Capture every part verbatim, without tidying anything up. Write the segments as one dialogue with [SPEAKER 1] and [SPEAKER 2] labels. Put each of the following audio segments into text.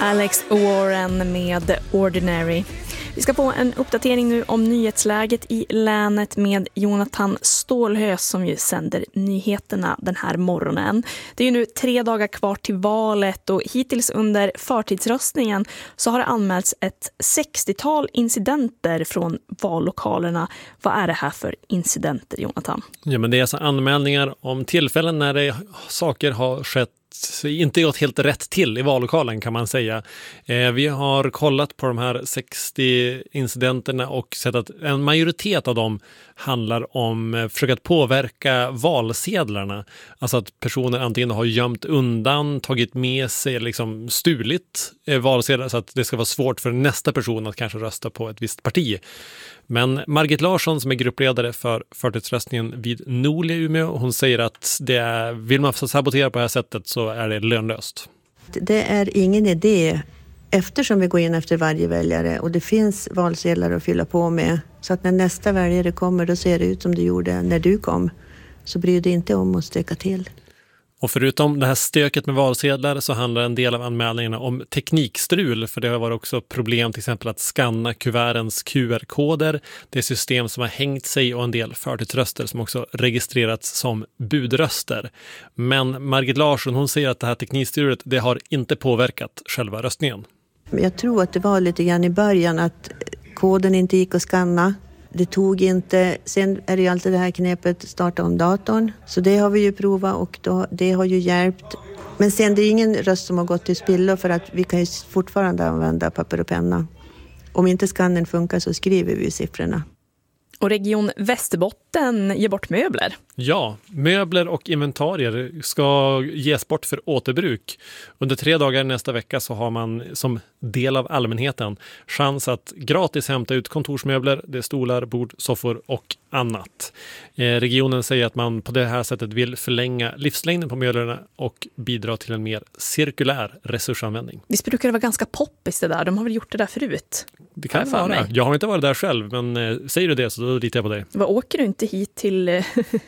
[SPEAKER 1] Alex Warren med Ordinary. Vi ska få en uppdatering nu om nyhetsläget i länet med Jonathan Stålhös som ju sänder nyheterna den här morgonen. Det är ju nu tre dagar kvar till valet och hittills under förtidsröstningen så har det anmälts ett sextiotal incidenter från vallokalerna. Vad är det här för incidenter, Jonathan?
[SPEAKER 2] Ja, men det är alltså anmälningar om tillfällen när det, saker har skett inte gått helt rätt till i vallokalen kan man säga. Eh, vi har kollat på de här sextio incidenterna och sett att en majoritet av dem handlar om eh, försöka påverka valsedlarna. Alltså att personer antingen har gömt undan, tagit med sig, liksom stulit eh, valsedlar så att det ska vara svårt för nästa person att kanske rösta på ett visst parti. Men Margit Larsson som är gruppledare för förtidsröstningen vid Nolia i Umeå, hon säger att det är, vill man sabotera på det här sättet så är det lönlöst.
[SPEAKER 3] Det är ingen idé eftersom vi går in efter varje väljare och det finns valsedlar att fylla på med. Så att när nästa väljare kommer då ser det ut som det gjorde när du kom. Så bryr det inte om att stöka till.
[SPEAKER 2] Och förutom det här stöket med valsedlar så handlar en del av anmälningarna om teknikstrul. För det har varit också problem till exempel att skanna kuvertens Q R-koder. Det är system som har hängt sig och en del förtidsröster som också registrerats som budröster. Men Margit Larsson hon säger att det här teknikstrulet det har inte påverkat själva röstningen.
[SPEAKER 3] Jag tror att det var lite grann i början att koden inte gick att skanna. Det tog inte, sen är det ju alltid det här knepet starta om datorn. Så det har vi ju provat och då, det har ju hjälpt. Men sen det är ingen röst som har gått till spillo för att vi kan ju fortfarande använda papper och penna. Om inte skannen funkar så skriver vi siffrorna.
[SPEAKER 1] Och Region Västerbotten ger bort möbler.
[SPEAKER 2] Ja, möbler och inventarier ska ges bort för återbruk. Under tre dagar nästa vecka så har man som del av allmänheten chans att gratis hämta ut kontorsmöbler, det är stolar, bord, soffor och annat. Eh, regionen säger att man på det här sättet vill förlänga livslängden på möblerna och bidra till en mer cirkulär resursanvändning.
[SPEAKER 1] Visst brukar det vara ganska poppis det där, de har väl gjort det där förut?
[SPEAKER 2] Det kan vara. Mig. Jag har inte varit där själv, men eh, säger du det så då litar jag på dig.
[SPEAKER 1] Vad åker du inte hit till,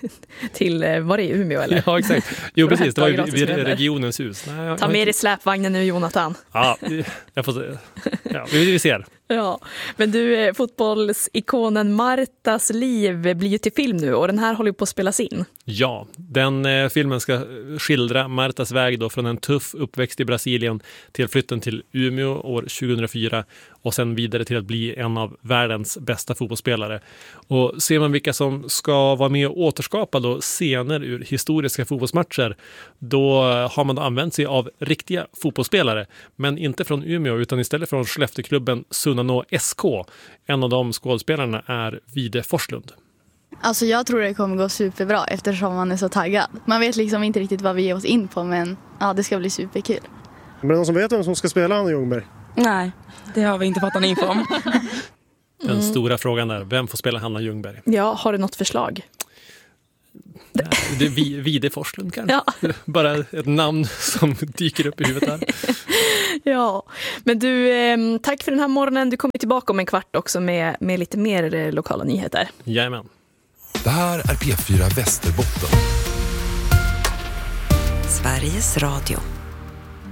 [SPEAKER 1] till var det Umeå eller?
[SPEAKER 2] Ja, exakt. Jo, precis. Det var ju vid regionens hus. Nej, jag,
[SPEAKER 1] Ta med dig släpvagnen nu, Jonathan.
[SPEAKER 2] Ja, jag får se. Ja, vi, vi ser.
[SPEAKER 1] Ja, men du, fotbollsikonen Martas liv blir ju till film nu och den här håller ju på att spelas in.
[SPEAKER 2] Ja, den eh, filmen ska skildra Martas väg då från en tuff uppväxt i Brasilien till flytten till Umeå år tjugohundrafyra och sen vidare till att bli en av världens bästa fotbollsspelare. Och ser man vilka som ska vara med och återskapa då scener ur historiska fotbollsmatcher, då har man då använt sig av riktiga fotbollsspelare, men inte från Umeå utan istället från Skellefteåklubben Sunnanå S K. En av de skådespelarna är Vide Forslund.
[SPEAKER 4] Alltså jag tror det kommer gå superbra eftersom man är så taggad. Man vet liksom inte riktigt vad vi ger oss in på, men ja, det ska bli superkul.
[SPEAKER 5] Men är det någon som vet vem som ska spela Hanna Ljungberg?
[SPEAKER 6] Nej, det har vi inte fått någon info om.
[SPEAKER 2] Den mm. stora frågan är, vem får spela Hanna Ljungberg?
[SPEAKER 1] Ja, har du något förslag?
[SPEAKER 2] Nej, det är Vide Forslund kanske. Ja. Bara ett namn som dyker upp i huvudet här.
[SPEAKER 1] Ja, men du, tack för den här morgonen. Du kommer tillbaka om en kvart också med, med lite mer lokala nyheter.
[SPEAKER 2] Jajamän.
[SPEAKER 7] Det här är P fyra Västerbotten.
[SPEAKER 8] Sveriges Radio.